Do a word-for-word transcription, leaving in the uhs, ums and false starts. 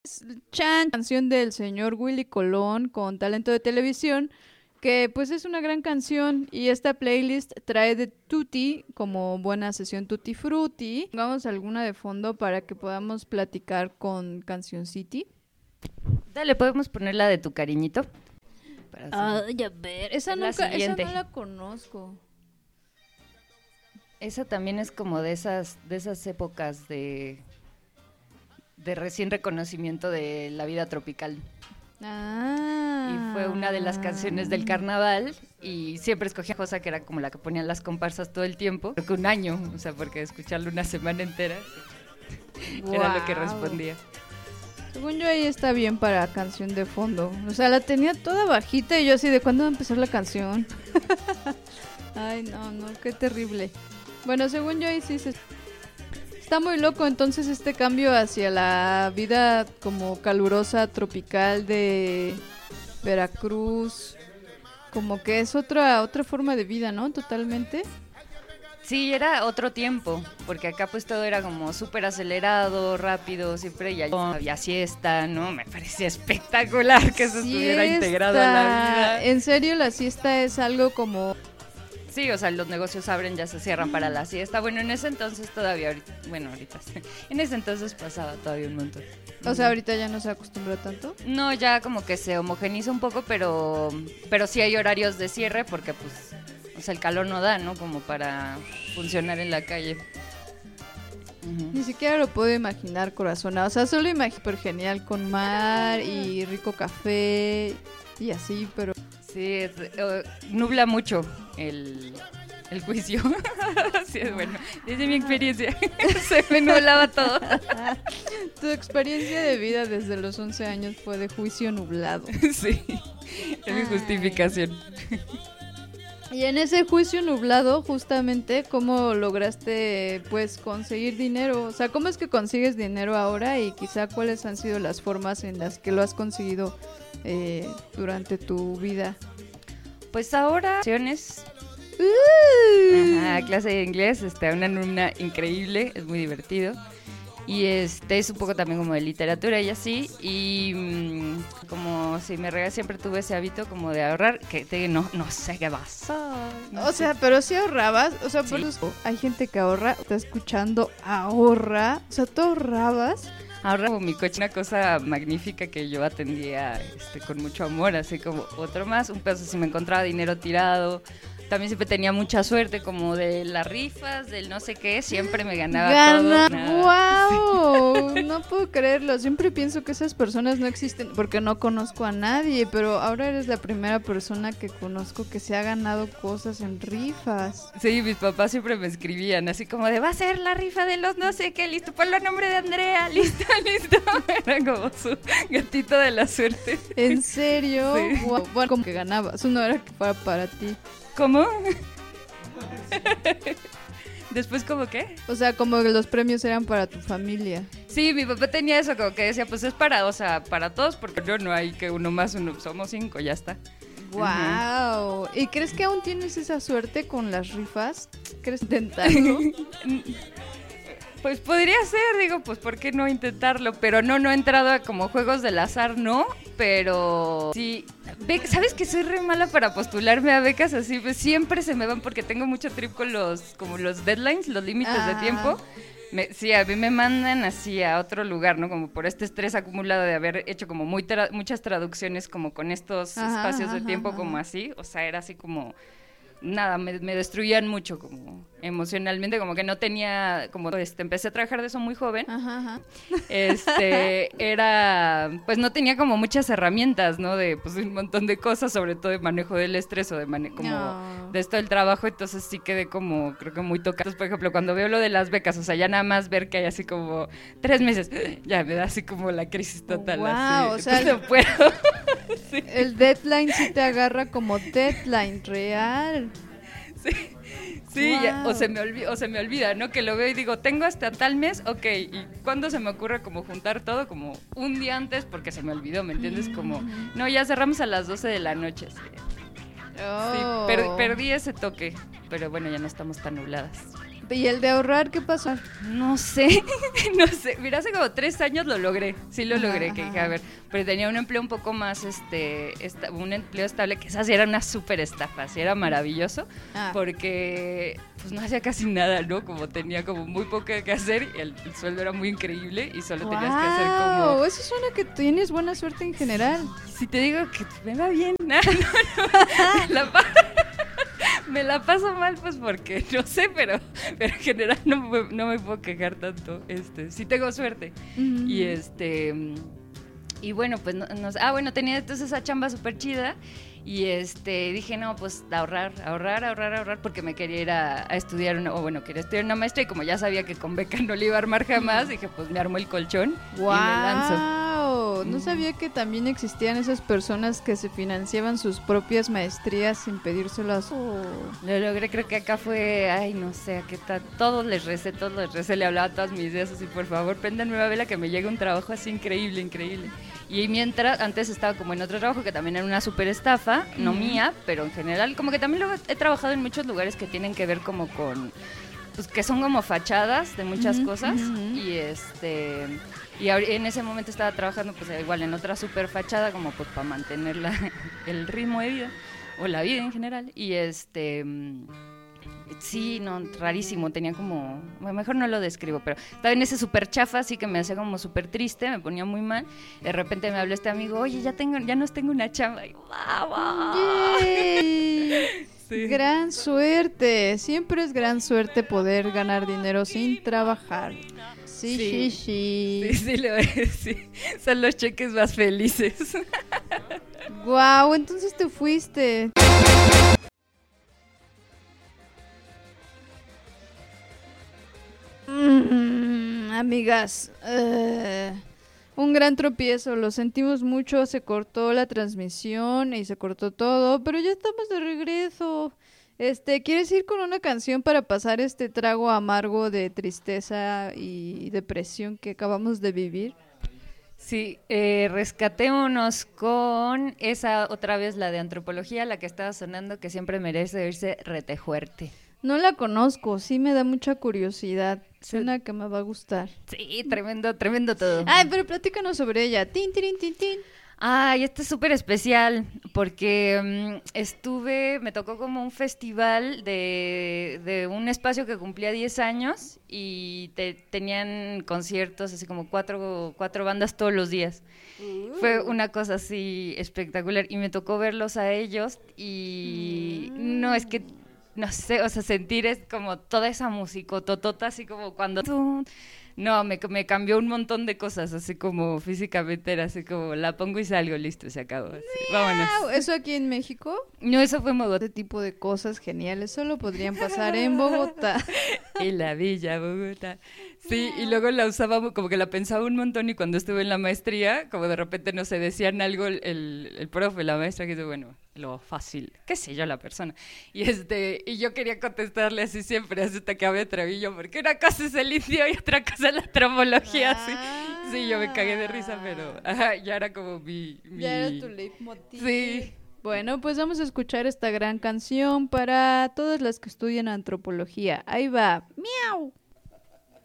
Chan, canción del señor Willy Colón con talento de televisión, que pues es una gran canción y esta playlist trae de Tutti como buena sesión Tutti Frutti. Pongamos alguna de fondo para que podamos platicar con Canción City. Dale, podemos poner la de Tu Cariñito. Ay, a ver, esa, nunca, esa no la conozco. Esa también es como de esas, de esas épocas de... de recién reconocimiento de la vida tropical. Ah. Y fue una de las canciones del carnaval y siempre escogía cosa que era como la que ponían las comparsas todo el tiempo. Creo que un año, o sea, porque escucharlo una semana entera wow. Era lo que respondía. Según yo ahí está bien para canción de fondo. O sea, la tenía toda bajita y yo así de ¿cuándo va a empezar la canción? Ay, no, no, qué terrible. Bueno, según yo ahí sí se... Está muy loco entonces este cambio hacia la vida como calurosa, tropical de Veracruz. Como que es otra otra forma de vida, ¿no? Totalmente. Sí, era otro tiempo, porque acá pues todo era como súper acelerado, rápido, siempre ya había siesta, ¿no? Me parecía espectacular que eso siesta. Estuviera integrado en la vida. En serio, la siesta es algo como... Sí, o sea, los negocios abren, ya se cierran para la siesta. Bueno, en ese entonces todavía, ahorita, bueno, ahorita sí. En ese entonces pasaba todavía un montón. O sea, ahorita ya no se acostumbra tanto. No, ya como que se homogeniza un poco, pero, pero sí hay horarios de cierre porque pues, o sea, el calor no da, ¿no? Como para funcionar en la calle. Uh-huh. Ni siquiera lo puedo imaginar, corazonado. O sea, solo imagino súper genial con mar y rico café y así, pero... Sí, uh, nubla mucho el, el juicio. Sí, es bueno. Desde mi experiencia se me nublaba todo. Tu experiencia de vida desde los once años fue de juicio nublado. Sí, es mi justificación. Y en ese juicio nublado, justamente, ¿cómo lograste, pues, conseguir dinero? O sea, ¿cómo es que consigues dinero ahora? Y quizá, ¿cuáles han sido las formas en las que lo has conseguido eh, durante tu vida? Pues ahora, uh. Ajá, clase de inglés, este, una alumna increíble, es muy divertido. Y este es un poco también como de literatura y así. Y mmm, como si me regalé, siempre tuve ese hábito como de ahorrar, que te, no, no sé qué pasó. No o sé. sea, pero si ahorrabas, o sea, sí. por eso hay gente que ahorra, está escuchando, ahorra, o sea, ¿tú ahorrabas? Ahorra como mi coche, una cosa magnífica que yo atendía este, con mucho amor, así como otro más, un pedazo si me encontraba dinero tirado. También siempre tenía mucha suerte como de las rifas, del no sé qué, siempre me ganaba Gana. todo. ¡Wow! Sí. No puedo creerlo, siempre pienso que esas personas no existen porque no conozco a nadie, pero ahora eres la primera persona que conozco que se ha ganado cosas en rifas. Sí, mis papás siempre me escribían así como de, va a ser la rifa de los no sé qué, listo, ponlo a nombre de Andrea, listo, listo. Era como su gatito de la suerte. ¿En serio? Sí. Wow. Bueno, como que ganabas, no era que fuera para ti. ¿Cómo? ¿Después cómo qué? O sea, como que los premios eran para tu familia. Sí, mi papá tenía eso, como que decía, pues es para, o sea, para todos, porque yo no hay que uno más, uno, somos cinco, ya está. ¡Wow! Uh-huh. ¿Y crees que aún tienes esa suerte con las rifas? ¿Quieres intentarlo? Pues podría ser, digo, pues ¿por qué no intentarlo? Pero no, no he entrado a como juegos del azar, no, pero sí, ¿sabes que soy re mala para postularme a becas así? Pues siempre se me van porque tengo mucho trip con los, como los deadlines, los límites ah. de tiempo. Me, sí, a mí me mandan así a otro lugar, ¿no? Como por este estrés acumulado de haber hecho como muy tra- muchas traducciones como con estos ajá, espacios ajá, de tiempo ajá. como así, o sea, era así como... Nada, me, me destruían mucho como emocionalmente, como que no tenía, como este, empecé a trabajar de eso muy joven, ajá, ajá. este, era, pues no tenía como muchas herramientas, ¿no? De, pues un montón de cosas, sobre todo de manejo del estrés o de manejo, como, no. de esto del trabajo, entonces sí quedé como, creo que muy tocada. Entonces, por ejemplo, cuando veo lo de las becas, o sea, ya nada más ver que hay así como tres meses, ya me da así como la crisis total, wow, así, o sea, no puedo. Sí. El deadline sí te agarra como deadline real. Sí, sí wow. ya, o, se me olvida, o se me olvida, ¿no? Que lo veo y digo, tengo hasta tal mes, ok, y cuando se me ocurre como juntar todo, como un día antes, porque se me olvidó, ¿me entiendes? Como, no, ya cerramos a las doce de la noche, sí, oh. sí per, perdí ese toque, pero bueno, ya no estamos tan nubladas. ¿Y el de ahorrar qué pasó? No sé, no sé. Mira, hace como tres años lo logré. Sí lo Ajá, logré, que dije, a ver, pero tenía un empleo un poco más, este, esta- un empleo estable, que esa sí era una súper estafa, sí era maravilloso, Ah. porque pues no hacía casi nada, ¿no? Como tenía como muy poco que hacer, y el, el sueldo era muy increíble y solo tenías que hacer Wow, como... eso suena que tienes buena suerte en general. Si te digo que me va bien, no, no, no, me la pa- me la paso mal, pues porque no sé, pero, pero en general no, me- no me puedo quejar tanto. Este, sí tengo suerte. Ujú. Y este y bueno, pues no, no sé. Ah, bueno, tenía entonces esa chamba súper chida. Y este dije, no, pues ahorrar, ahorrar, ahorrar, ahorrar, porque me quería ir a, a estudiar, una, o bueno, quería estudiar una maestría, y como ya sabía que con beca no le iba a armar jamás, dije, pues me armo el colchón Wow, y me lanzo. no Mm. sabía que también existían esas personas que se financiaban sus propias maestrías sin pedírselas. Oh. Lo logré, creo que acá fue, ay, no sé, qué tal, todos les recé, todos les recé, le hablaba a todas mis ideas así, por favor, préndanme una vela que me llegue un trabajo así increíble, increíble. Y mientras, antes estaba como en otro trabajo que también era una súper estafa, no Ujú. mía, pero en general, como que también luego he trabajado en muchos lugares que tienen que ver como con, pues que son como fachadas de muchas Ujú, cosas, ujú, ujú. y este... Y ahori- en ese momento estaba trabajando pues igual en otra super fachada como pues para mantener la- el ritmo de vida o la vida en general y este mm, sí, no, rarísimo, tenía como, bueno, mejor no lo describo, pero estaba en ese super chafa, así que me hacía como súper triste, me ponía muy mal. De repente me habló este amigo, oye, ya tengo, ya nos tengo una chamba. Y yo, ¡vamos! Yay. Sí. Gran suerte, siempre es gran suerte poder ganar dinero sin trabajar. Sí, sí, Sí. sí. Sí, sí, lo es, sí. Son los cheques más felices. Wow, entonces te fuiste. Mm, amigas, eh, un gran tropiezo, lo sentimos mucho, se cortó la transmisión y se cortó todo, pero ya estamos de regreso. Este, ¿quieres ir con una canción para pasar este trago amargo de tristeza y depresión que acabamos de vivir? Sí, eh, rescatémonos con esa otra vez, la de antropología, la que estaba sonando, que siempre merece oírse retejuerte. No la conozco, sí me da mucha curiosidad. Sí. Suena que me va a gustar. Sí, tremendo, tremendo todo. Ay, pero platícanos sobre ella. Tin, tin, tin, tin. Ay, este es súper especial porque mm, estuve, me tocó como un festival de, de un espacio que cumplía diez años y te- tenían conciertos, así como cuatro, cuatro bandas todos los días. Fue una cosa así espectacular y me tocó verlos a ellos y no, es que, no sé, o sea, sentir es como toda esa música, totota, así como cuando... No, me, me cambió un montón de cosas, así como físicamente era así como la pongo y salgo, listo, se acabó. Así, vámonos. Au, ¿eso aquí en México? No, eso fue en Bogotá. Este tipo de cosas geniales solo podrían pasar en Bogotá. En la Villa Bogotá. Sí, y luego la usaba mu- como que la pensaba un montón y cuando estuve en la maestría, como de repente, no sé, decían algo el, el, el profe, la maestra, que dice, bueno, lo fácil, qué sé yo, la persona. Y este y yo quería contestarle así siempre, hasta que me atreví yo, porque una cosa es el indio y otra cosa es la antropología, así. Sí, yo me cagué de risa, pero ajá, ya era como mi... mi... Ya era tu leitmotiv. Sí. Bueno, pues vamos a escuchar esta gran canción para todas las que estudian antropología. Ahí va. Miau.